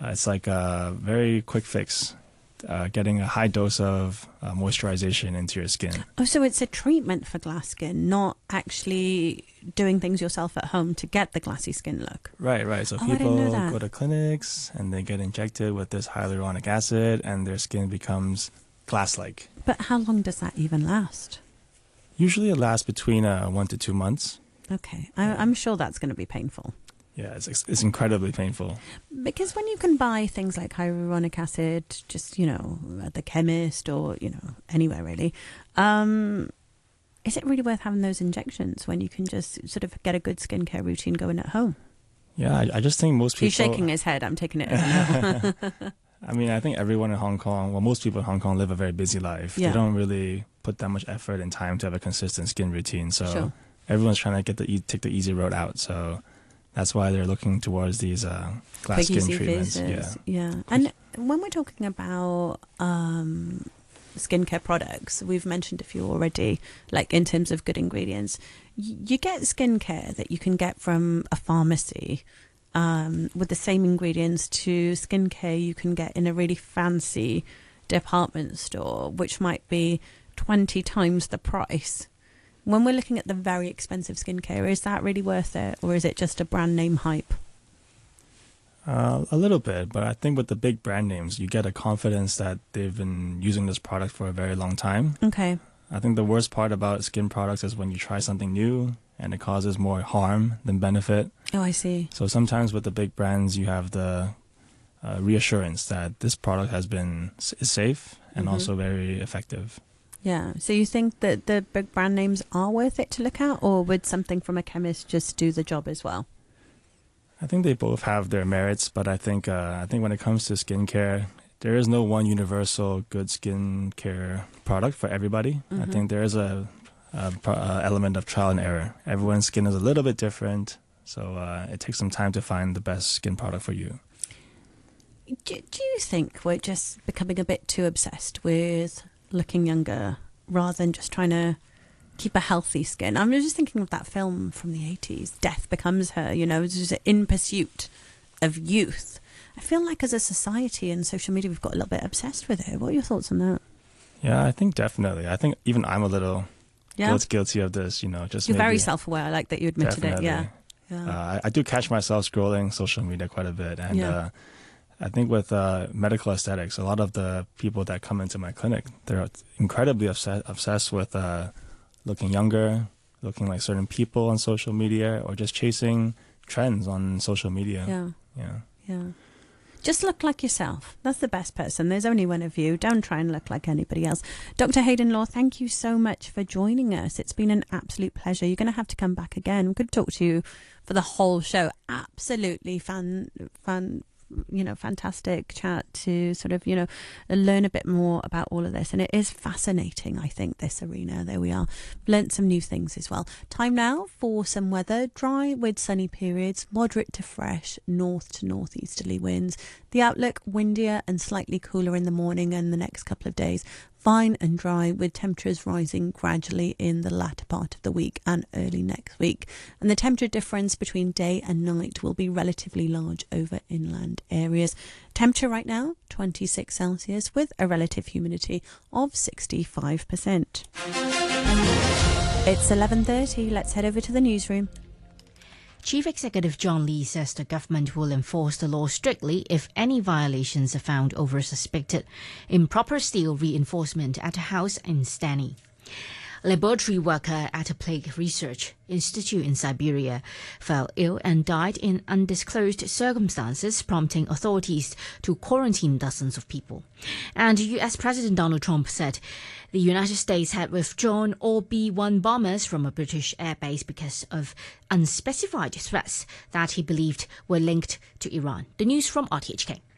It's like a very quick fix, getting a high dose of moisturization into your skin. Oh, so it's a treatment for glass skin, not actually doing things yourself at home to get the glassy skin look. Right. So Oh, I didn't know people that. go to clinics and they get injected with this hyaluronic acid and their skin becomes glass-like. But how long does that even last? Usually it lasts between 1 to 2 months. Okay, I'm sure that's going to be painful. Yeah, it's incredibly painful. Because when you can buy things like hyaluronic acid, just, at the chemist or, anywhere really, is it really worth having those injections when you can just sort of get a good skincare routine going at home? Yeah, I just think most people... He's shaking his head. I'm taking it as a no. I mean, I think everyone in Hong Kong, well, most people in Hong Kong live a very busy life. Yeah. They don't really put that much effort and time to have a consistent skin routine. So Sure. everyone's trying to take the easy road out. So that's why they're looking towards these glass Quick, skin easy treatments. fixes. Yeah. And when we're talking about skincare products, we've mentioned a few already, like in terms of good ingredients. You get skincare that you can get from a pharmacy with the same ingredients to skincare you can get in a really fancy department store, which might be 20 times the price. When we're looking at the very expensive skincare, is that really worth it, or is it just a brand name hype? A little bit, but I think with the big brand names, you get a confidence that they've been using this product for a very long time. Okay. I think the worst part about skin products is when you try something new and it causes more harm than benefit. Oh, I see. So sometimes with the big brands, you have the reassurance that this product is safe and also very effective. Yeah. So you think that the big brand names are worth it to look at, or would something from a chemist just do the job as well? I think they both have their merits, but I think when it comes to skincare, there is no one universal good skincare product for everybody. I think there is a element of trial and error. Everyone's skin is a little bit different, so it takes some time to find the best skin product for you. Do you think we're just becoming a bit too obsessed with looking younger rather than just trying to keep a healthy skin? I'm just thinking of that film from the 80s, Death Becomes Her, it's just in pursuit of youth. I feel like as a society and social media, we've got a little bit obsessed with it. What are your thoughts on that? Yeah, I think definitely. I think even I'm a little guilty of this, just You're maybe, very self-aware. I like that you admitted definitely. it. Yeah. I do catch myself scrolling social media quite a bit. And I think with medical aesthetics, a lot of the people that come into my clinic, they're incredibly obsessed with looking younger, looking like certain people on social media, or just chasing trends on social media. Yeah. Just look like yourself. That's the best person. There's only one of you. Don't try and look like anybody else. Dr. Hayden Law, thank you so much for joining us. It's been an absolute pleasure. You're going to have to come back again. We could talk to you for the whole show. Absolutely fantastic chat to sort of, learn a bit more about all of this. And it is fascinating, I think, this arena. There we are. Learnt some new things as well. Time now for some weather. Dry with sunny periods, moderate to fresh, north to northeasterly winds. The outlook, windier and slightly cooler in the morning and the next couple of days. Fine and dry with temperatures rising gradually in the latter part of the week and early next week. And the temperature difference between day and night will be relatively large over inland areas. Temperature right now, 26 Celsius with a relative humidity of 65%. It's 11:30. Let's head over to the newsroom. Chief Executive John Lee says the government will enforce the law strictly if any violations are found over suspected improper steel reinforcement at a house in Stanny. A laboratory worker at a plague research institute in Siberia fell ill and died in undisclosed circumstances, prompting authorities to quarantine dozens of people. And US President Donald Trump said the United States had withdrawn all B-1 bombers from a British airbase because of unspecified threats that he believed were linked to Iran. The news from RTHK.